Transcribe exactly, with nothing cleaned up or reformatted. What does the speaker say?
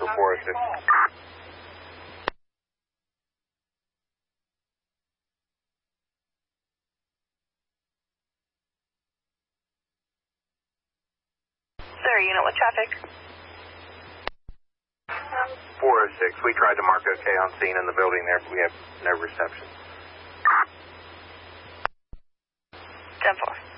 four oh six. Sir, unit with traffic. four oh six, we tried to mark okay on scene in the building there, but we have no reception. ten four.